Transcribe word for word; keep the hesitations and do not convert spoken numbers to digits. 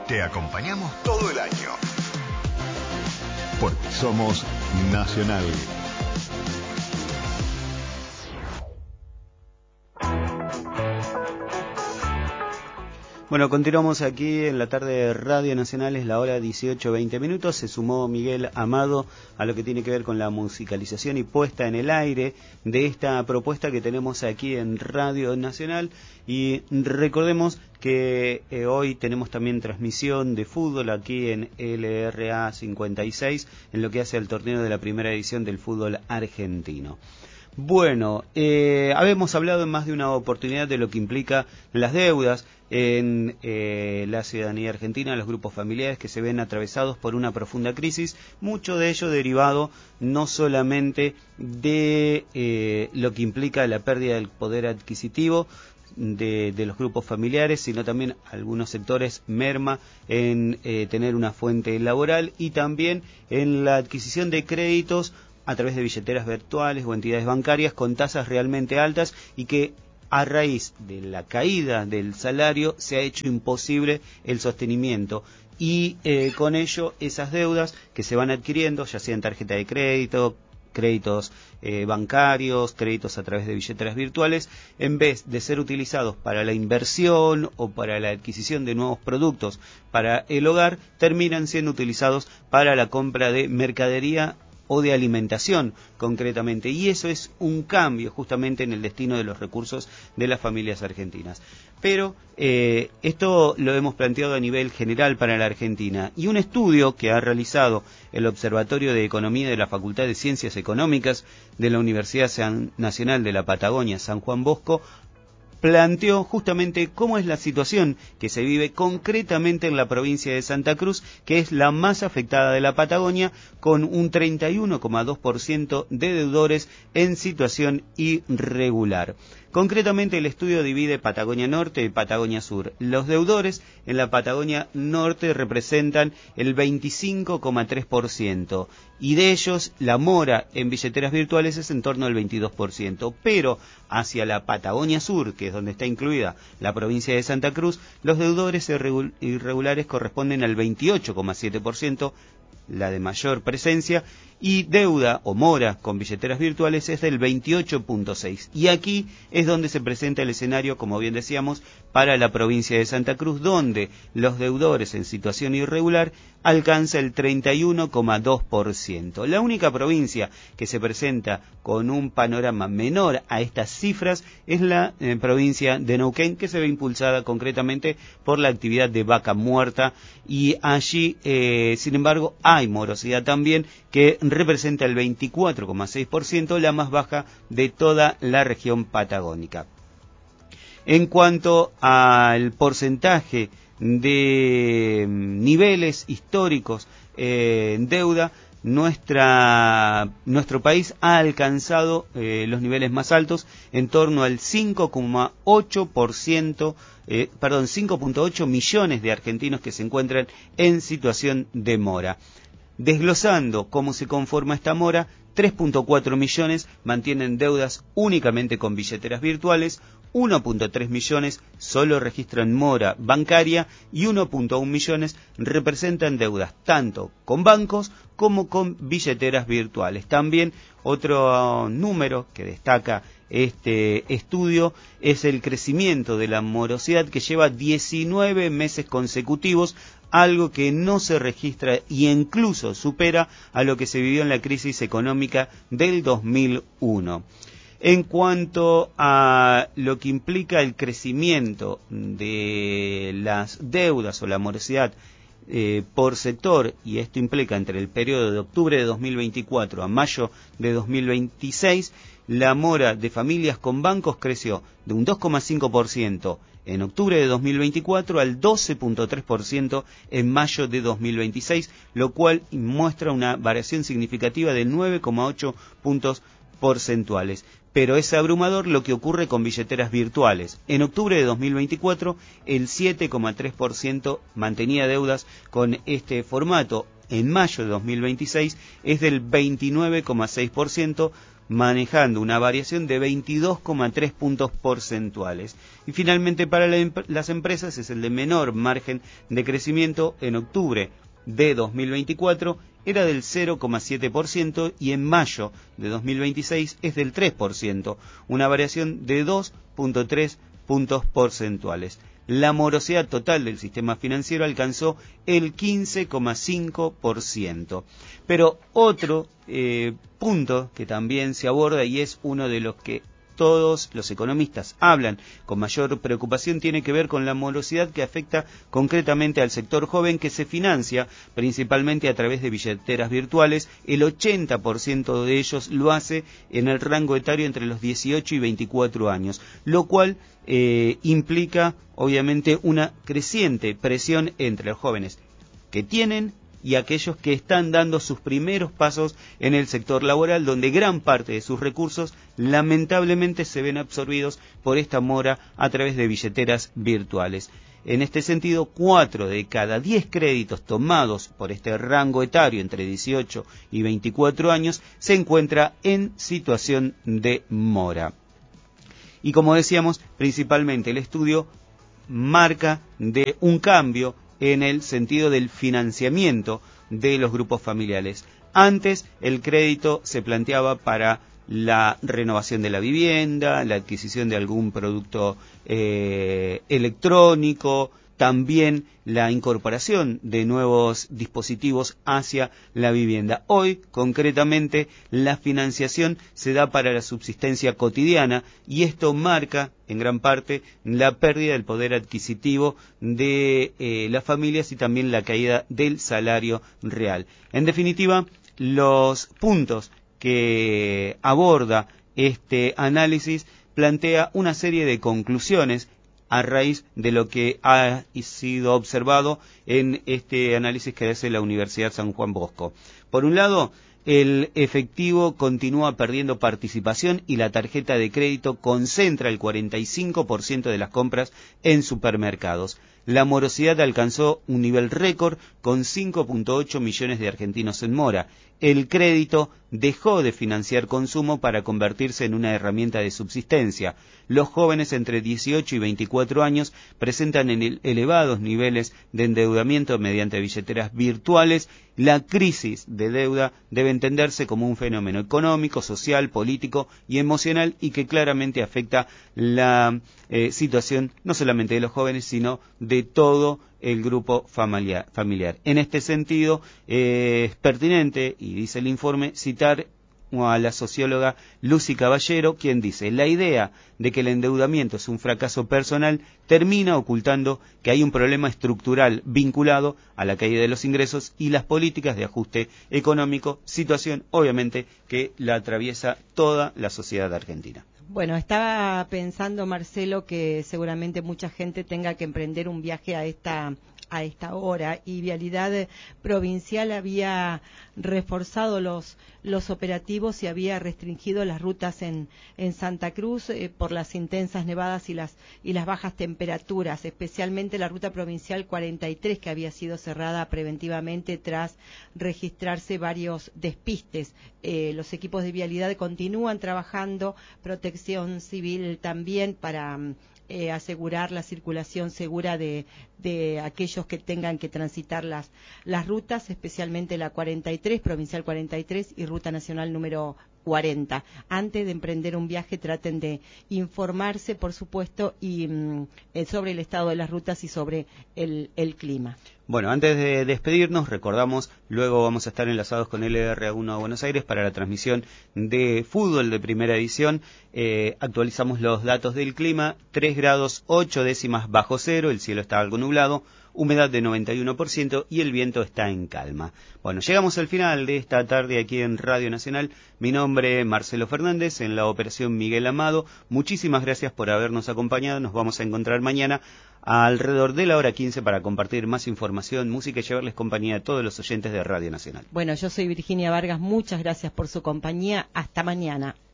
Te acompañamos todo el año. Porque somos Nacional. Bueno, continuamos aquí en la tarde de Radio Nacional, es la hora dieciocho veinte minutos. Se sumó Miguel Amado a lo que tiene que ver con la musicalización y puesta en el aire de esta propuesta que tenemos aquí en Radio Nacional. Y recordemos que eh, hoy tenemos también transmisión de fútbol aquí en L R A cincuenta y seis, en lo que hace al torneo de la primera edición del fútbol argentino. Bueno, eh, habíamos hablado en más de una oportunidad de lo que implica las deudas en eh, la ciudadanía argentina, los grupos familiares que se ven atravesados por una profunda crisis, mucho de ello derivado no solamente de eh, lo que implica la pérdida del poder adquisitivo de, de los grupos familiares, sino también algunos sectores merma en eh, tener una fuente laboral y también en la adquisición de créditos a través de billeteras virtuales o entidades bancarias con tasas realmente altas y que a raíz de la caída del salario se ha hecho imposible el sostenimiento y eh, con ello esas deudas que se van adquiriendo, ya sea en tarjeta de crédito, créditos eh, bancarios, créditos a través de billeteras virtuales, en vez de ser utilizados para la inversión o para la adquisición de nuevos productos para el hogar, terminan siendo utilizados para la compra de mercadería o de alimentación concretamente, y eso es un cambio justamente en el destino de los recursos de las familias argentinas. Pero eh, esto lo hemos planteado a nivel general para la Argentina, y un estudio que ha realizado el Observatorio de Economía de la Facultad de Ciencias Económicas de la Universidad Nacional de la Patagonia, San Juan Bosco, planteó justamente cómo es la situación que se vive concretamente en la provincia de Santa Cruz, que es la más afectada de la Patagonia, con un treinta y uno coma dos por ciento de deudores en situación irregular. Concretamente, el estudio divide Patagonia Norte y Patagonia Sur. Los deudores en la Patagonia Norte representan el veinticinco coma tres por ciento y de ellos la mora en billeteras virtuales es en torno al veintidós por ciento, pero hacia la Patagonia Sur, que es donde está incluida la provincia de Santa Cruz, los deudores irregulares corresponden al veintiocho coma siete por ciento, la de mayor presencia, y deuda o mora con billeteras virtuales es del veintiocho punto seis por ciento. Y aquí es donde se presenta el escenario, como bien decíamos, para la provincia de Santa Cruz, donde los deudores en situación irregular alcanza el treinta y uno coma dos por ciento. La única provincia que se presenta con un panorama menor a estas cifras es la eh, provincia de Neuquén, que se ve impulsada concretamente por la actividad de vaca muerta, y allí, eh, sin embargo, hay morosidad también, que representa el veinticuatro coma seis por ciento, la más baja de toda la región patagónica. En cuanto al porcentaje de niveles históricos eh, en deuda, nuestra, nuestro país ha alcanzado eh, los niveles más altos, en torno al cinco coma ocho por ciento, eh, perdón, cinco punto ocho millones de argentinos que se encuentran en situación de mora. Desglosando cómo se conforma esta mora, tres punto cuatro millones mantienen deudas únicamente con billeteras virtuales, uno punto tres millones solo registran mora bancaria y uno punto uno millones representan deudas tanto con bancos como con billeteras virtuales. También otro número que destaca este estudio es el crecimiento de la morosidad, que lleva diecinueve meses consecutivos, algo que no se registra y incluso supera a lo que se vivió en la crisis económica del dos mil uno. En cuanto a lo que implica el crecimiento de las deudas o la morosidad eh, por sector, y esto implica entre el periodo de octubre de dos mil veinticuatro a mayo de dos mil veintiséis, la mora de familias con bancos creció de un dos coma cinco por ciento en octubre de dos mil veinticuatro al doce punto tres por ciento en mayo de dos mil veintiséis, lo cual muestra una variación significativa de nueve coma ocho puntos porcentuales. Pero es abrumador lo que ocurre con billeteras virtuales. En octubre de dos mil veinticuatro, el siete coma tres por ciento mantenía deudas con este formato. En mayo de dos mil veintiséis es del veintinueve coma seis por ciento, manejando una variación de veintidós coma tres puntos porcentuales. Y finalmente para la, las empresas es el de menor margen de crecimiento en octubre de dos mil veinticuatro, era del cero coma siete por ciento y en mayo de dos mil veintiséis es del tres por ciento, una variación de dos coma tres puntos porcentuales. La morosidad total del sistema financiero alcanzó el quince coma cinco por ciento. Pero otro eh, punto que también se aborda y es uno de los que todos los economistas hablan con mayor preocupación tiene que ver con la morosidad que afecta concretamente al sector joven, que se financia principalmente a través de billeteras virtuales. El ochenta por ciento de ellos lo hace en el rango etario entre los dieciocho y veinticuatro años, lo cual eh, implica obviamente una creciente presión entre los jóvenes que tienen y aquellos que están dando sus primeros pasos en el sector laboral, donde gran parte de sus recursos lamentablemente se ven absorbidos por esta mora a través de billeteras virtuales. En este sentido, cuatro de cada diez créditos tomados por este rango etario entre dieciocho y veinticuatro años se encuentra en situación de mora. Y como decíamos, principalmente el estudio marca de un cambio en el sentido del financiamiento de los grupos familiares. Antes el crédito se planteaba para la renovación de la vivienda, la adquisición de algún producto eh, electrónico, también la incorporación de nuevos dispositivos hacia la vivienda. Hoy, concretamente, la financiación se da para la subsistencia cotidiana y esto marca, en gran parte, la pérdida del poder adquisitivo de eh, las familias y también la caída del salario real. En definitiva, los puntos que aborda este análisis plantea una serie de conclusiones a raíz de lo que ha sido observado en este análisis que hace la Universidad San Juan Bosco. Por un lado, el efectivo continúa perdiendo participación y la tarjeta de crédito concentra el cuarenta y cinco por ciento de las compras en supermercados. La morosidad alcanzó un nivel récord con cinco punto ocho millones de argentinos en mora. El crédito dejó de financiar consumo para convertirse en una herramienta de subsistencia. Los jóvenes entre dieciocho y veinticuatro años presentan elevados niveles de endeudamiento mediante billeteras virtuales. La crisis de deuda debe entenderse como un fenómeno económico, social, político y emocional y que claramente afecta la eh, situación no solamente de los jóvenes, sino de todo el grupo familiar. familiar. En este sentido, eh, es pertinente, y dice el informe, citar a la socióloga Lucy Caballero, quien dice: la idea de que el endeudamiento es un fracaso personal termina ocultando que hay un problema estructural vinculado a la caída de los ingresos y las políticas de ajuste económico, situación obviamente que la atraviesa toda la sociedad argentina. Bueno, estaba pensando, Marcelo, que seguramente mucha gente tenga que emprender un viaje a esta a esta hora y Vialidad Provincial había reforzado los los operativos y había restringido las rutas en en Santa Cruz eh, por las intensas nevadas y las y las bajas temperaturas, especialmente la ruta provincial cuarenta y tres, que había sido cerrada preventivamente tras registrarse varios despistes. Eh, los equipos de vialidad continúan trabajando, Protección Civil también, para Eh, asegurar la circulación segura de, de aquellos que tengan que transitar las, las rutas, especialmente la cuarenta y tres, Provincial cuarenta y tres y Ruta Nacional número cuarenta. Antes de emprender un viaje traten de informarse, por supuesto, y mm, sobre el estado de las rutas y sobre el, el clima. Bueno, antes de despedirnos, recordamos, luego vamos a estar enlazados con L R uno a Buenos Aires para la transmisión de fútbol de primera edición. Eh, actualizamos los datos del clima: tres grados ocho décimas bajo cero, el cielo está algo nublado, humedad de noventa y uno por ciento y el viento está en calma. Bueno, llegamos al final de esta tarde aquí en Radio Nacional. Mi nombre es Marcelo Fernández, en la operación Miguel Amado. Muchísimas gracias por habernos acompañado. Nos vamos a encontrar mañana alrededor de la hora quince para compartir más información, música y llevarles compañía a todos los oyentes de Radio Nacional. Bueno, yo soy Virginia Vargas, muchas gracias por su compañía. Hasta mañana.